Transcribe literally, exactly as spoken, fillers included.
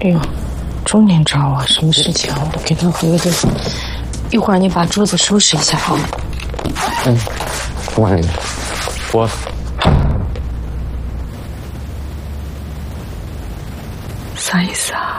哎呦，重点找我，什么事情啊？我给他回个电话。一会儿你把桌子收拾一下啊。 嗯，晚点。我。 啥意思啊？